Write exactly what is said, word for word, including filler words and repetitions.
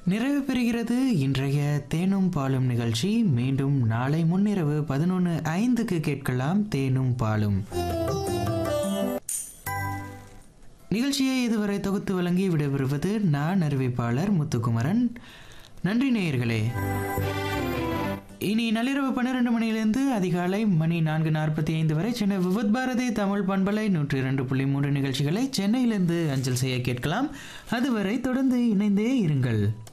நிறைவு பெறுகிறது இன்றைய தேனும் பாலும் நிகழ்ச்சி. மீண்டும் நாளை முன்னிரவு பதினொன்று ஐந்துக்கு கேட்கலாம் தேனும் பாலும். நிகழ்ச்சியை இதுவரை தொகுத்து வழங்கி விடைபெறுவது நான் அறிவிப்பாளர் முத்துக்குமரன். நன்றி நேயர்களே. இனி நள்ளிரவு பன்னிரண்டு மணியிலிருந்து அதிகாலை மணி நான்கு நாற்பத்தி ஐந்து வரை சென்னை விவத் பாரதி தமிழ் பண்பலை நூற்றி இரண்டு புள்ளி மூன்று நிகழ்ச்சிகளை சென்னையிலிருந்து அஞ்சல் செய்ய கேட்கலாம். அதுவரை தொடர்ந்து இணைந்தே இருங்கள்.